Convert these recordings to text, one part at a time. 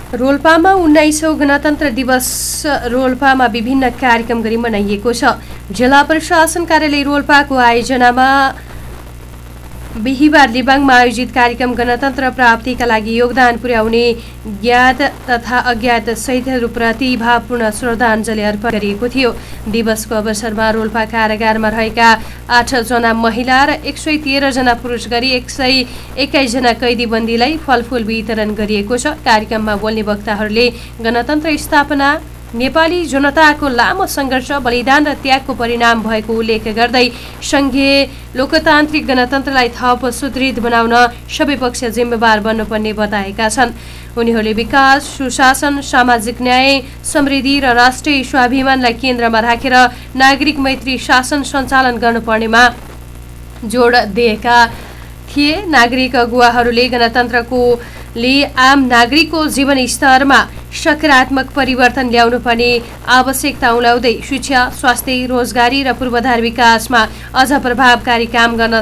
रोल्पामा 19औं गणतन्त्र दिवस रोल्पामा विभिन्न कार्यक्रम गरी मनाइएको छ। जिल्ला प्रशासन कार्यालय रोल्पाको आयोजनामा बिहिबार लिबाङमा आयोजित कार्यक्रम गणतन्त्र प्राप्तिका लागि योगदान पुर्याउने ज्ञात तथा अज्ञात शहीदहरूप्रति भावपूर्ण श्रद्धाञ्जली अर्पण गरिएको थियो। दिवसको अवसरमा रोल्पा कारागारमा रहेका 8 जना महिला र 113 जना पुरुष गरी 121 जना कैदीबन्दीलाई फलफुल वितरण गरिएको छ। कार्यक्रममा बोल्ने वक्ताहरूले गणतन्त्र स्थापना नेपाली जनताको लामो सङ्घर्ष, बलिदान र त्यागको परिणाम भएको उल्लेख गर्दै सङ्घीय लोकतान्त्रिक गणतन्त्रलाई थप सुदृढ बनाउन सबै पक्ष जिम्मेवार बन्नुपर्ने बताएका छन्। उनीहरूले विकास, सुशासन, सामाजिक न्याय, समृद्धि र राष्ट्रिय स्वाभिमानलाई केन्द्रमा राखेर नागरिक मैत्री शासन सञ्चालन गर्नुपर्नेमा जोड दिएका थिए। नागरिक अगुवाहरूले गणतन्त्रले आम नागरिकको जीवन स्तरमा सकारात्मक परिवर्तन ल्याउनुपर्ने आवश्यकता उल्याउँदै शिक्षा, स्वास्थ्य, रोजगारी र पूर्वाधार विकासमा अझ प्रभावकारी काम गर्न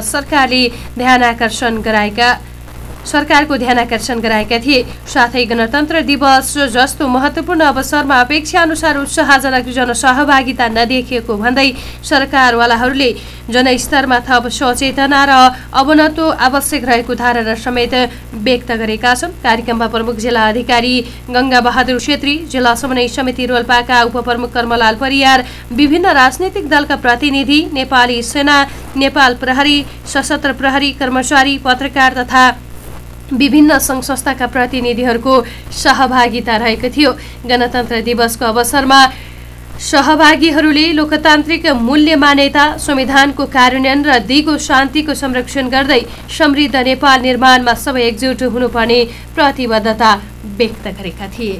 सरकारको ध्यान आकर्षण गराएका थिए। साथै गणतन्त्र दिवस जस्तो महत्त्वपूर्ण अवसरमा अपेक्षा अनुसार उत्साहजनक जनसहभागिता नदेखिएको भन्दै सरकारवालाहरूले जनस्तरमा थप सचेतना र अवनतो आवश्यक रहेको धारणा समेत व्यक्त गरेका छन्। कार्यक्रममा प्रमुख जिल्ला अधिकारी गंगा बहादुर छेत्री, जिल्ला समन्वय समिति रोल्पाका उपप्रमुख कर्मलाल परियार, विभिन्न राजनीतिक दलका प्रतिनिधि, नेपाली सेना, नेपाल प्रहरी, सशस्त्र प्रहरी कर्मचारी, पत्रकार तथा विभिन्न सङ्घ संस्थाका प्रतिनिधिहरूको सहभागिता रहेको थियो। गणतन्त्र दिवसको अवसरमा सहभागीहरूले लोकतान्त्रिक मूल्य मान्यता, संविधानको कार्यान्वयन र दिगो शान्तिको संरक्षण गर्दै समृद्ध नेपाल निर्माणमा सबै एकजुट हुनुपर्ने प्रतिबद्धता व्यक्त गरेका थिए।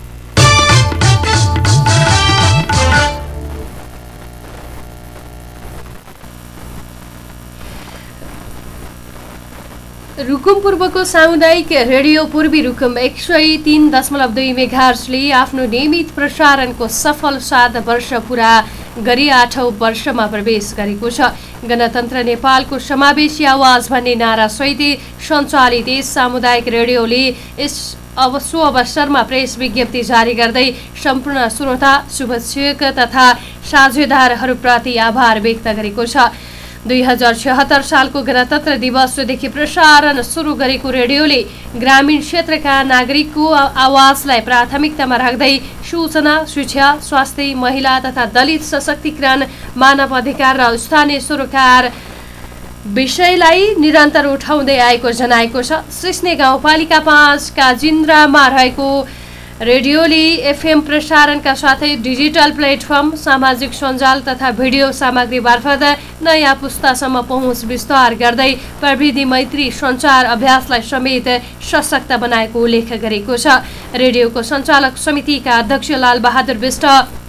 रुकुम पूर्वको सामुदायिक रेडियो पूर्वी रुकुम 103.2 मेगाहर्जले आफ्नो नियमित प्रसारणको सफल 7 वर्ष पूरा गरी 8औं वर्षमा प्रवेश गरेको छ। गणतन्त्र नेपालको समावेशी आवाज भन्ने नारासहित सञ्चालित सामुदायिक रेडियोले सो अवसरमा प्रेस विज्ञप्ति जारी गर्दै सम्पूर्ण श्रोता, शुभेच्छुक तथा साझेदारहरूप्रति आभार व्यक्त गरेको छ। 2076 सालको गणतन्त्र दिवसदेखि प्रसारण सुरु गरेको रेडियोले ग्रामीण क्षेत्रका नागरिकको आवाजलाई प्राथमिकतामा राख्दै सूचना, शिक्षा, स्वास्थ्य, महिला तथा दलित सशक्तिकरण, मानव अधिकार र स्थानीय सरोकार विषयलाई निरन्तर उठाउँदै आएको जनाएको छ। सिस्ने गाउँपालिका 5 का जिन्द्रामा रहेको रेडियोले एफएम प्रसारणका साथै डिजिटल प्लेटफर्म, सामाजिक सञ्जाल तथा भिडियो सामग्री मार्फत नयाँ पुस्तासम्म पहुँच विस्तार गर्दै प्रविधि मैत्री सञ्चार अभ्यासलाई समेत सशक्त बनाएको उल्लेख गरेको छ। रेडियोको सञ्चालक समितिका अध्यक्ष लाल बहादुर विष्ट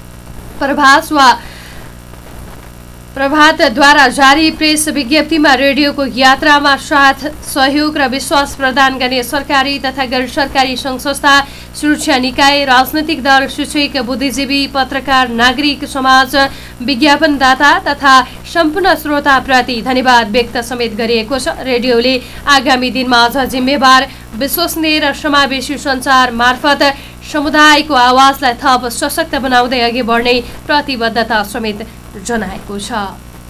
प्रभातद्वारा जारी प्रेस विज्ञप्तिमा रेडियोको यात्रामा साथ, सहयोग र विश्वास प्रदान गर्ने सरकारी तथा गैर सरकारी सङ्घ संस्था, सुरक्षा निकाय, राजनैतिक दल, शिक्षक, बुद्धिजीवी, पत्रकार, नागरिक समाज, विज्ञापनदाता तथा सम्पूर्ण श्रोताप्रति धन्यवाद व्यक्त समेत गरिएको छ। रेडियोले आगामी दिनमा अझ जिम्मेवार, विश्वसनीय र समावेशी सञ्चार मार्फत समुदायको आवाजलाई थप सशक्त बनाउँदै अघि बढ्ने प्रतिबद्धता समेत जनाएको छ।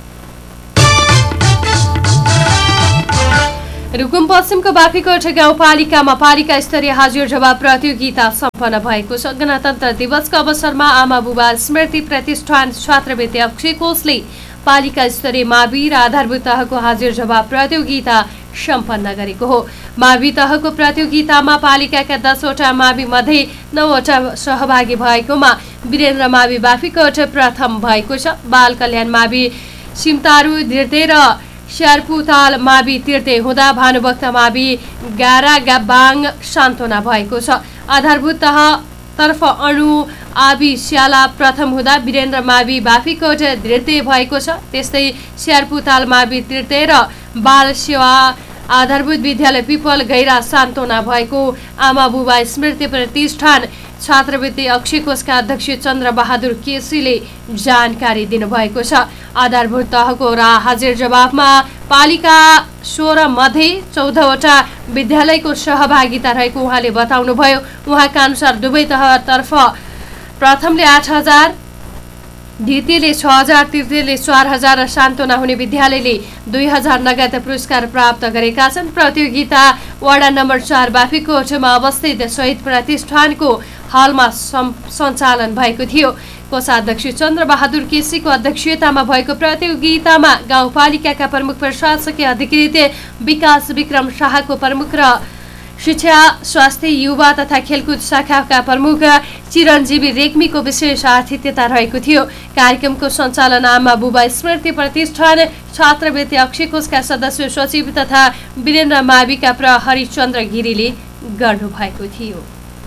रुकुम पश्चिमको बाफीकोट गाउँपालिकामा पालिका स्तरीय हाजिर जवाब प्रतियोगिता सम्पन्न भएको छ। गणतन्त्र दिवसको अवसरमा आमा बुबा स्मृति प्रतिष्ठान छात्रवृत्ति अक्षयकोषले पालिका स्तरीय मावि र आधारभूत तहको हाजिर जवाब प्रतियोगिता सम्पन्न गरेको हो। मावि तहको प्रतियोगितामा पालिकाका 10 वटा मावि मध्ये 9 वटा सहभागी भएकोमा वीरेन्द्र मावि बाफीकोट प्रथम भएको छ। बाल कल्याण मावि सिमतारू धीर्ते र स्यार्पुताल मावि तीर्थे हुँदा भानुभक्त मावि गारागाबाङ सान्तोना भएको छ। आधारभूत तहतर्फ अणु आवि स्याला प्रथम हुँदा वीरेन्द्र मावि बाफीकोट धीर्ते भएको छ। त्यस्तै स्यार्पुताल मावि तीर्थे र बाल सेवा आधारभूत विद्यालय पिपल गैरा सान्तोना भएको आमा बुबा स्मृति प्रतिष्ठान छात्रवृत्ति अक्षय कोषका अध्यक्ष चन्द्रबहादुर केसीले जानकारी दिनुभएको छ। आधारभूत तहको हाजिर जवाफमा पालिका 16 मध्ये 14वटा विद्यालयको सहभागिता रहेको उहाँले बताउनुभयो। उहाँका अनुसार दुवै तहतर्फ प्रथमले 8,000, द्वितीयले 6,000, तृतीयले 4,000 र सान्तवना हुने विद्यालयले 2,000 नगद पुरस्कार प्राप्त गरेका छन्। प्रतियोगिता वडा नम्बर 4 बाफीकोटमा अवस्थित शहीद प्रतिष्ठानको हलमा सञ्चालन भएको थियो। कोषाध्यक्ष चन्द्रबहादुर केसीको अध्यक्षतामा भएको प्रतियोगितामा गाउँपालिकाका प्रमुख प्रशासकीय अधिकृत विकास विक्रम शाहको प्रमुख र शिक्षा, स्वास्थ्य, युवा तथा खेलकुद शाखाका प्रमुख चिरञ्जीवी रेग्मीको विशेष आतिथ्यता रहेको थियो। कार्यक्रमको सञ्चालन आमा बुबा स्मृति प्रतिष्ठान छात्रवृत्ति अक्षय कोषका सदस्य सचिव तथा वीरेन्द्र माविका प्र हरिचन्द्र गिरीले गर्नुभएको थियो।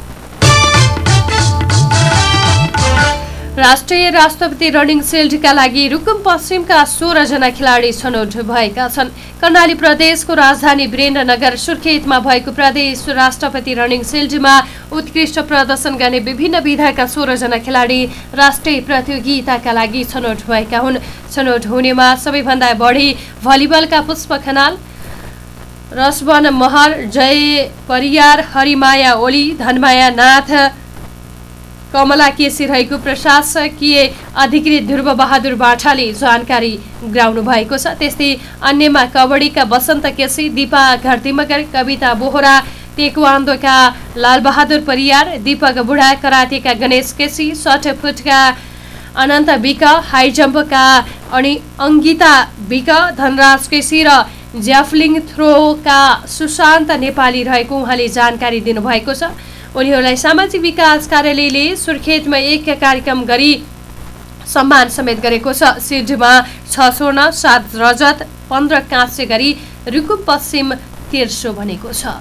राष्ट्रिय राष्ट्रपति रनिङ सिल्डका लागि रुकुम पश्चिमका 16 जना खेलाडी छनौट भएका छन्। कर्णाली प्रदेशको राजधानी वीरेन्द्रनगर सुर्खेतमा भएको प्रदेश राष्ट्रपति रनिङ सिल्डमा उत्कृष्ट प्रदर्शन गर्ने विभिन्न विधाका 16 जना खेलाडी राष्ट्रिय प्रतियोगिताका लागि छनौट भएका हुन्। छनौट हुनेमा सबैभन्दा बढी भलिबलका पुष्प खनाल, रसवन महर, जय परियार, हरिमाया ओली, धनमाया नाथ, कमला केसी रहेको प्रशासकीय अधिकृत ध्रुव बहादुर बाठाले जानकारी गराउनु भएको छ। त्यस्तै अन्यमा कबड्डीका वसन्त केसी, दीपा घरतिमगर, कविता बोहरा, तेक्वान्दोका लालबहादुर परियार, दीपक बुढा, करातेका गणेश केसी, सटफुटका अनन्त week, high जम्पका अङ्गिता week, Dhanraj KC र ज्याफलिङ थ्रोका सुशान्त नेपाली रहेको उहाँले जानकारी दिनुभएको छ। उनीहरूलाई सामाजिक विकास कार्यालयले सुर्खेतमा एक कार्यक्रम गरी सम्मान समेत गरेको छ। सिल्डमा 6 स्वर्ण, 7 रजत, 15 काँस्य गरी रुकुम पश्चिम तेर्सो बनेको छ।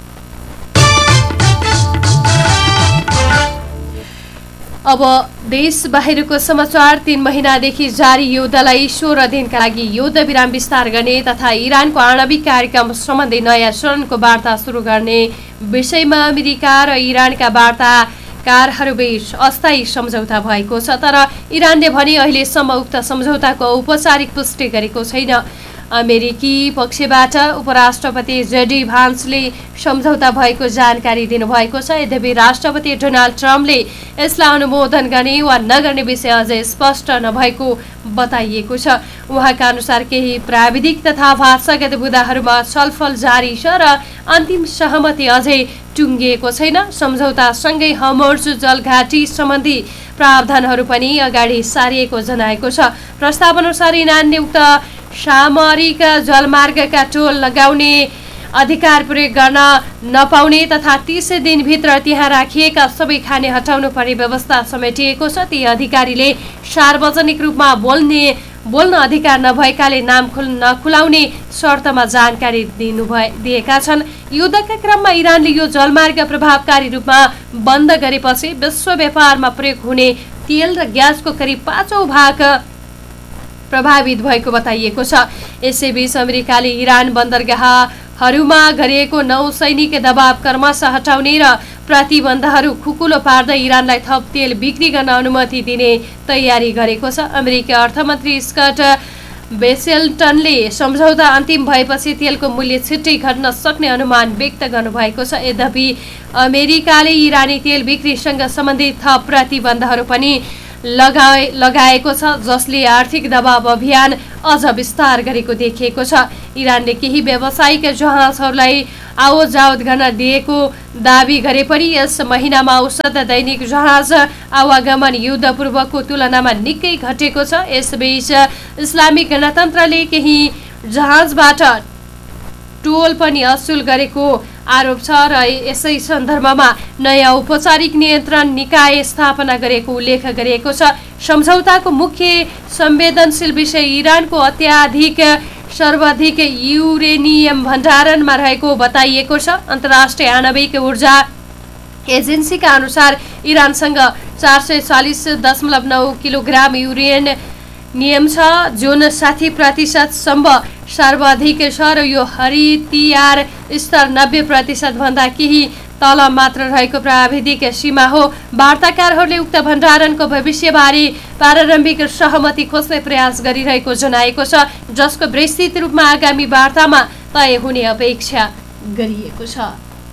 अब देश बाहिरको समाचार। 3 महिनादेखि जारी युद्धलाई 16 दिनका लागि युद्ध विराम विस्तार गर्ने तथा इरानको आणविक कार्यक्रम सम्बन्धी नयाँ चरणको वार्ता सुरु गर्ने विषयमा अमेरिका र इरानका वार्ताकारहरूबीच अस्थायी सम्झौता भएको छ। तर इरानले भने अहिलेसम्म उक्त सम्झौताको औपचारिक पुष्टि गरेको छैन। अमेरिकी पक्षबाट उपराष्ट्रपति जेडी भान्सले सम्झौता भएको जानकारी दिनुभएको छ। यद्यपि राष्ट्रपति डोनाल्ड ट्रम्पले यसलाई अनुमोदन गर्ने वा नगर्ने विषय अझै स्पष्ट नभएको बताइएको छ। उहाँका अनुसार केही प्राविधिक तथा भाषागत मुद्दाहरूमा छलफल जारी छ र अन्तिम सहमति अझै टुङ्गिएको छैन। सम्झौतासँगै हर्मुज जलघाटी सम्बन्धी प्रावधानहरू पनि अगाडि सारिएको जनाएको छ। प्रस्ताव अनुसार इरानले उक्त सामरिक जलमार्गका टोल लगाउने अधिकार प्रयोग गर्न नपाउने तथा 30 दिनभित्र त्यहाँ राखिएका सबै खाने हटाउनु पर्ने व्यवस्था समेटिएको छ। ती अधिकारीले सार्वजनिक रूपमा बोल्न अधिकार नभएकाले नाम नखुलाउने शर्तमा जानकारी दिएका छन्। युद्धका क्रममा इरानले यो जलमार्ग प्रभावकारी रूपमा बन्द गरेपछि विश्व व्यापारमा प्रयोग हुने तेल र ग्यासको करिब 5औं भाग प्रभावित भएको बताइएको छ। यसैबीच अमेरिकाले इरान बन्दरगाहहरूमा गरिएको नौसैनिक दबाव क्रमशः हटाउने र प्रतिबन्धहरू खुकुलो पार्दै इरानलाई थप तेल बिक्री गर्न अनुमति दिने तयारी गरेको छ। अमेरिकी अर्थमन्त्री स्कट बेसेल्टनले सम्झौता अन्तिम भएपछि तेलको मूल्य छिट्टै घट्न सक्ने अनुमान व्यक्त गर्नुभएको छ। यद्यपि अमेरिकाले इरानी तेल बिक्रीसँग सम्बन्धित थप प्रतिबन्धहरू पनि लगाएको छ, जसले आर्थिक दबाव अभियान अझ विस्तार गरेको देखिएको छ। इरानले केही व्यावसायिक जहाजहरूलाई आवतजावत गर्न दिएको दावी गरे पनि यस महिनामा औसत दैनिक जहाज आवागमन युद्धपूर्वको तुलनामा निकै घटेको छ। यसबीच इस्लामिक गणतन्त्रले केही जहाजबाट टोल पनि असुल गरेको आरोप छ र यसै सन्दर्भमा नयाँ औपचारिक नियन्त्रण निकाय स्थापना गरेको उल्लेख गरिएको छ। सम्झौताको मुख्य संवेदनशील विषय इरानको सर्वाधिक युरेनियम भण्डारणमा रहेको बताइएको छ। अन्तर्राष्ट्रिय आणविक ऊर्जा एजेन्सीका अनुसार इरानसँग 440.9 किलोग्राम युरेनियम छ, जुन 60% सम्म सर्वाधिक छ र यो हरितियार स्तर 90% भन्दा केही तल मात्र रहेको प्राविधिक सीमा हो। वार्ताकारहरूले उक्त भण्डारणको भविष्यबारे प्रारम्भिक सहमति खोज्ने प्रयास गरिरहेको जनाएको छ, जसको विस्तृत रूपमा आगामी वार्तामा तय हुने अपेक्षा गरिएको छ।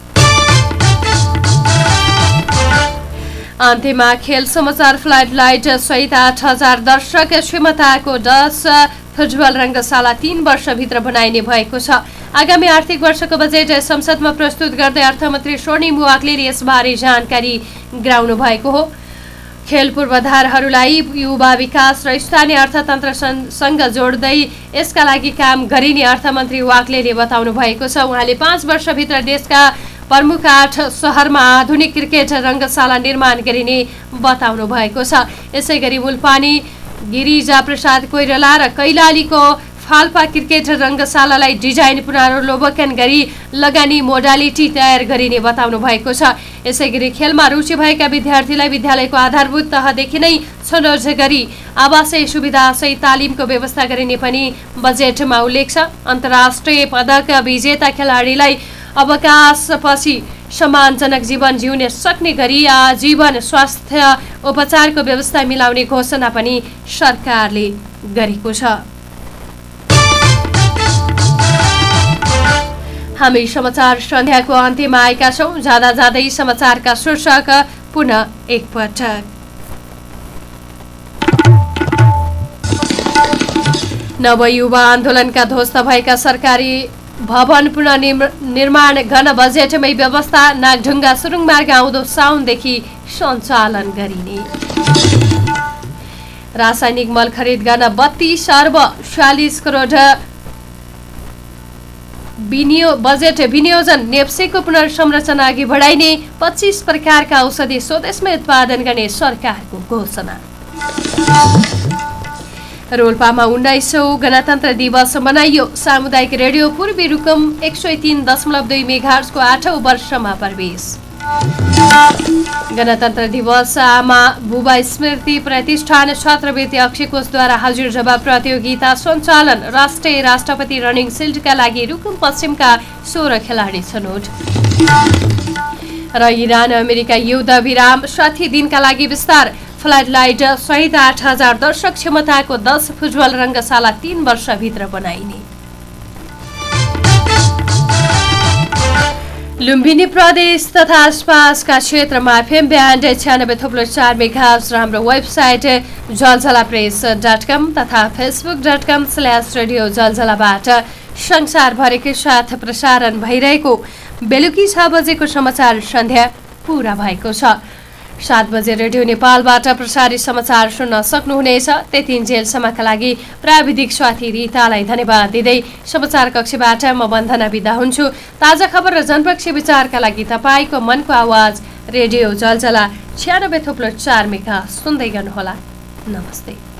अन्त्यमा खेल समाचार। फ्लड लाइट सहित 8,000 दर्शक क्षमताको 10 फुटबल रङ्गशाला 3 वर्षभित्र बनाइने भएको छ। आगामी आर्थिक वर्षको बजेट संसदमा प्रस्तुत गर्दै अर्थमन्त्री स्वर्णिम वाग्लेले यसबारे जानकारी गराउनु भएको हो। खेल पूर्वाधारहरूलाई युवा विकास र स्थानीय अर्थतन्त्रसँग जोड्दै यसका लागि काम गरिने अर्थमन्त्री वाग्लेले बताउनु भएको छ। उहाँले 5 वर्षभित्र देशका प्रमुख 8 शहरमा आधुनिक क्रिकेट रङ्गशाला निर्माण गरिने बताउनु भएको छ। यसैगरी मुलपानी, गिरिजा प्रसाद कोइराला र कैलालीको फाल्पा क्रिकेट रङ्गशालालाई डिजाइन पुनरावलोकन गरी लगानी मोडालिटी तयार गरिने बताउनु भएको छ। यसैगरी खेलमा रुचि भएका विद्यार्थीलाई विद्यालयको आधारभूत तहदेखि नै छनौट गरी आवासीय सुविधासहित तालिमको व्यवस्था गरिने पनि बजेटमा उल्लेख छ। अन्तर्राष्ट्रिय पदक विजेता खेलाडीलाई अवकाशपछि सम्मानजनक जीवन जिउन सक्ने गरी आजीवन स्वास्थ्य उपचारको व्यवस्था मिलाउने घोषणा पनि सरकारले गरेको छ। हामी समाचार सन्ध्याको अन्त्यमा आएका छौं। जाँदा जाँदै समाचारका शीर्षक पुनः एकपटक। नवयुवा आन्दोलनका ध्वस्त भएका सरकारी भवन पुनर्निर्माण गर्न बजेटमै व्यवस्था। नागढुङ्गा सुरुङ मार्ग आउँदो साउनदेखि सञ्चालन गरिने। रासायनिक मल खरिद गर्न 32 अर्ब 46 करोड बजेट विनियोजन। नेप्सेको पुनर्संरचना अघि बढाइने। 25 प्रकारका औषधि स्वदेशमै उत्पादन गर्ने सरकारको घोषणा। रोल्पामा 19औं गणतन्त्र दिवस मनाइयो। सामुदायिक रेडियो पूर्वी रुकुम 103.2 मेगाहर्जको 8औं वर्षमा प्रवेश। गणतन्त्र दिवस आमा बुबा स्मृति प्रतिष्ठान छात्रवृत्ति अक्षयकोषद्वारा हजुर जवाब प्रतियोगिता सञ्चालन। राष्ट्रिय राष्ट्रपति रनिङ सिल्डका लागि रुकुम पश्चिमका 16 खेलाडी छनौट। र इरान अमेरिका युद्ध विराम 60 दिनका लागि विस्तार। फ्लड लाइट सहित 8,000 दर्शक क्षमताको 10 फुटबल रङ्गशाला 3 वर्षभित्र बनाइने। लुम्बिनी प्रदेश तथा आसपासका क्षेत्रमा एफएम ब्यान्ड 96.4 मेगाहर्ज र हाम्रो वेबसाइट जलजलाप्रेस.com तथा facebook.com/रेडियो जलजलाबाट संसारभरिकै साथ प्रसारण भइरहेको बेलुकी 6 बजेको समाचार सन्ध्या पूरा भएको छ। 7 बजे रेडियो नेपालबाट प्रसारित समाचार सुन्न सक्नुहुनेछ। त्यतिन्जेलसम्मका लागि प्राविधिक साथी रितालाई धन्यवाद दिँदै समाचार कक्षबाट म वन्दना बिदा हुन्छु। ताजा खबर र जनपक्षी विचारका लागि तपाईँको मनको आवाज रेडियो जलजला 96.4 मेगा सुन्दै गर्नुहोला। नमस्ते।